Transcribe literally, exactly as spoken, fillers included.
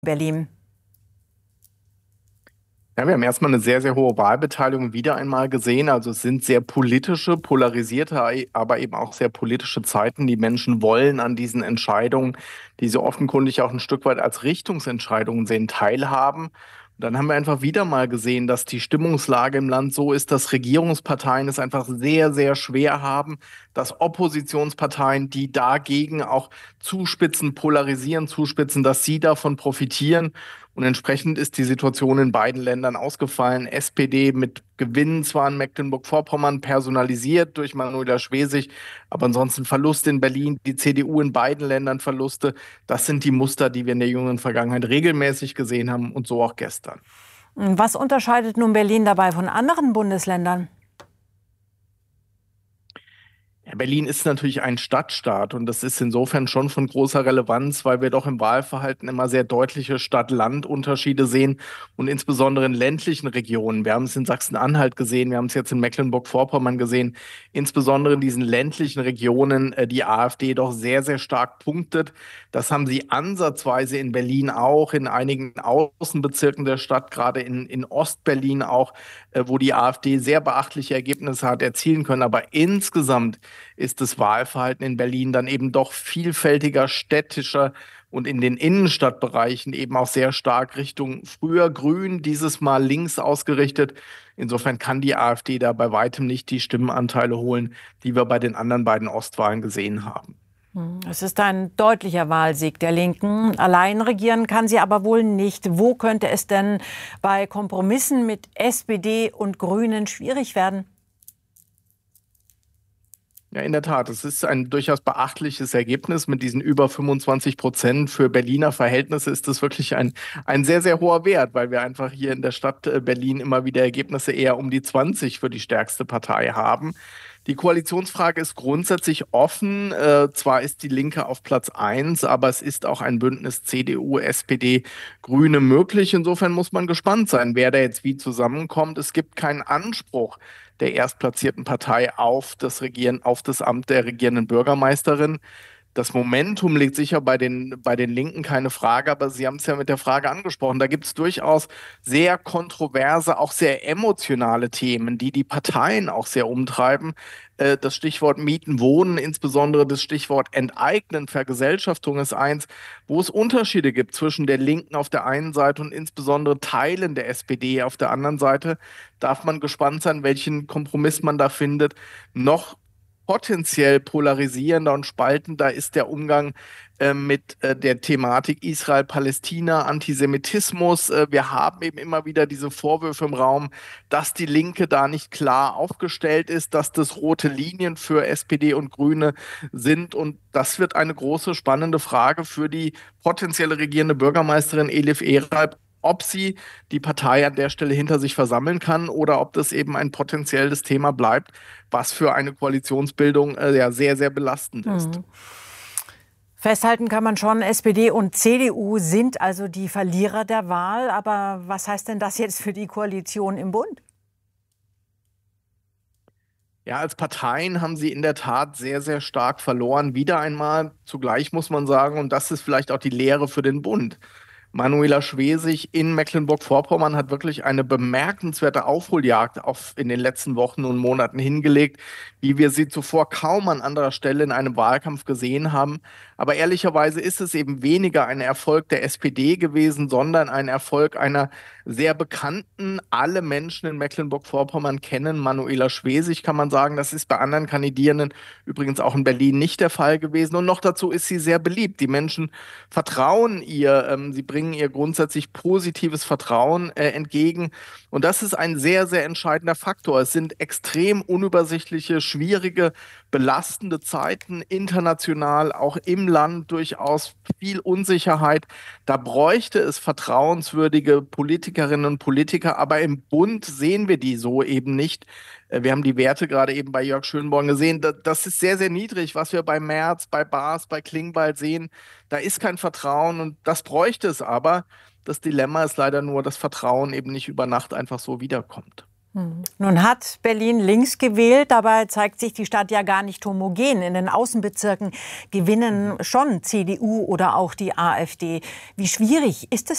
Berlin. Ja, wir haben erstmal eine sehr, sehr hohe Wahlbeteiligung wieder einmal gesehen. Also es sind sehr politische, polarisierte, aber eben auch sehr politische Zeiten. Die Menschen wollen an diesen Entscheidungen, die sie offenkundig auch ein Stück weit als Richtungsentscheidungen sehen, teilhaben. Und dann haben wir einfach wieder mal gesehen, dass die Stimmungslage im Land so ist, dass Regierungsparteien es einfach sehr, sehr schwer haben, dass Oppositionsparteien, die dagegen auch zuspitzen, polarisieren, zuspitzen, dass sie davon profitieren. Und entsprechend ist die Situation in beiden Ländern ausgefallen. S P D mit Gewinnen zwar in Mecklenburg-Vorpommern, personalisiert durch Manuela Schwesig, aber ansonsten Verluste in Berlin, die C D U in beiden Ländern Verluste. Das sind die Muster, die wir in der jüngeren Vergangenheit regelmäßig gesehen haben und so auch gestern. Was unterscheidet nun Berlin dabei von anderen Bundesländern? Ja, Berlin ist natürlich ein Stadtstaat und das ist insofern schon von großer Relevanz, weil wir doch im Wahlverhalten immer sehr deutliche Stadt-Land-Unterschiede sehen und insbesondere in ländlichen Regionen. Wir haben es in Sachsen-Anhalt gesehen, wir haben es jetzt in Mecklenburg-Vorpommern gesehen, insbesondere in diesen ländlichen Regionen äh, die AfD doch sehr, sehr stark punktet. Das haben sie ansatzweise in Berlin auch, in einigen Außenbezirken der Stadt, gerade in, in Ostberlin auch, äh, wo die AfD sehr beachtliche Ergebnisse hat erzielen können. Aber insgesamt ist das Wahlverhalten in Berlin dann eben doch vielfältiger, städtischer und in den Innenstadtbereichen eben auch sehr stark Richtung früher grün, dieses Mal links ausgerichtet. Insofern kann die AfD da bei weitem nicht die Stimmenanteile holen, die wir bei den anderen beiden Ostwahlen gesehen haben. Es ist ein deutlicher Wahlsieg der Linken. Allein regieren kann sie aber wohl nicht. Wo könnte es denn bei Kompromissen mit S P D und Grünen schwierig werden? Ja, in der Tat. Es ist ein durchaus beachtliches Ergebnis mit diesen über fünfundzwanzig Prozent. Für Berliner Verhältnisse ist das wirklich ein, ein sehr, sehr hoher Wert, weil wir einfach hier in der Stadt Berlin immer wieder Ergebnisse eher um die zwanzig für die stärkste Partei haben. Die Koalitionsfrage ist grundsätzlich offen. Äh, zwar ist die Linke auf Platz eins, aber es ist auch ein Bündnis C D U, S P D, Grüne möglich. Insofern muss man gespannt sein, wer da jetzt wie zusammenkommt. Es gibt keinen Anspruch der erstplatzierten Partei auf das Regieren, auf das Amt der regierenden Bürgermeisterin. Das Momentum liegt sicher bei den, bei den Linken, keine Frage, aber Sie haben es ja mit der Frage angesprochen. Da gibt es durchaus sehr kontroverse, auch sehr emotionale Themen, die die Parteien auch sehr umtreiben. Äh, Das Stichwort Mieten, Wohnen, insbesondere das Stichwort Enteignen, Vergesellschaftung ist eins, wo es Unterschiede gibt zwischen der Linken auf der einen Seite und insbesondere Teilen der S P D auf der anderen Seite. Darf man gespannt sein, welchen Kompromiss man da findet. Noch potenziell polarisierender und spaltender ist der Umgang äh, mit äh, der Thematik Israel-Palästina, Antisemitismus. Äh, wir haben eben immer wieder diese Vorwürfe im Raum, dass die Linke da nicht klar aufgestellt ist, dass das rote Linien für S P D und Grüne sind. Und das wird eine große, spannende Frage für die potenzielle regierende Bürgermeisterin Elif Eralp, ob sie die Partei an der Stelle hinter sich versammeln kann oder ob das eben ein potenzielles Thema bleibt, was für eine Koalitionsbildung äh, ja sehr, sehr belastend ist. Mhm. Festhalten kann man schon, S P D und C D U sind also die Verlierer der Wahl. Aber was heißt denn das jetzt für die Koalition im Bund? Ja, als Parteien haben sie in der Tat sehr, sehr stark verloren. Wieder einmal, zugleich muss man sagen, und das ist vielleicht auch die Lehre für den Bund. Manuela Schwesig in Mecklenburg-Vorpommern hat wirklich eine bemerkenswerte Aufholjagd auf in den letzten Wochen und Monaten hingelegt, wie wir sie zuvor kaum an anderer Stelle in einem Wahlkampf gesehen haben. Aber ehrlicherweise ist es eben weniger ein Erfolg der S P D gewesen, sondern ein Erfolg einer sehr bekannten, alle Menschen in Mecklenburg-Vorpommern kennen, Manuela Schwesig, kann man sagen. Das ist bei anderen Kandidierenden übrigens auch in Berlin nicht der Fall gewesen. Und noch dazu ist sie sehr beliebt. Die Menschen vertrauen ihr, ähm, sie bringen ihr grundsätzlich positives Vertrauen äh, entgegen. Und das ist ein sehr, sehr entscheidender Faktor. Es sind extrem unübersichtliche, schwierige, belastende Zeiten, international, auch im Land durchaus viel Unsicherheit. Da bräuchte es vertrauenswürdige Politikerinnen und Politiker, aber im Bund sehen wir die so eben nicht. Äh, Wir haben die Werte gerade eben bei Jörg Schönborn gesehen. Da- Das ist sehr, sehr niedrig, was wir bei Merz, bei Baas, bei Klingbeil sehen. Da ist kein Vertrauen und das bräuchte es aber. Das Dilemma ist leider nur, dass Vertrauen eben nicht über Nacht einfach so wiederkommt. Nun hat Berlin links gewählt, dabei zeigt sich die Stadt ja gar nicht homogen. In den Außenbezirken gewinnen schon C D U oder auch die AfD. Wie schwierig ist es